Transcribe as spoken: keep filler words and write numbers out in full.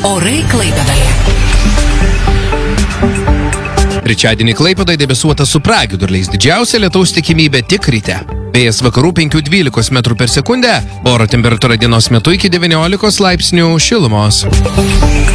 Orai Klaipėdoje. Trečiadienį Klaipėdoje debesuota su pragiedruliais, didžiausia lietaus tikimybė tik ryte. Vėjas vakarų penkių dvylikos metrų per sekundę, oro temperatūra dienos metu iki devyniolikos laipsnių šilumos.